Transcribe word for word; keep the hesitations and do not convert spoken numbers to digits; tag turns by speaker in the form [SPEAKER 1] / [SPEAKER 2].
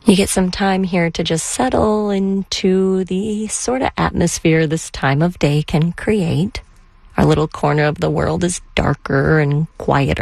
[SPEAKER 1] You get some time here to just settle into the sort of atmosphere this time of day can create. Our little corner of the world is darker and quieter.